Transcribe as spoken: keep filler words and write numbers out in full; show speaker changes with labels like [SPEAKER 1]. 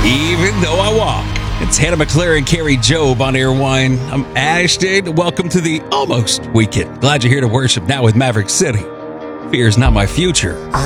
[SPEAKER 1] Even though I walk. It's Hannah McClure and Carrie Job on Airwine. I'm Ashton. Welcome to the almost weekend. Glad you're here to worship now with Maverick City. Fear is not my future.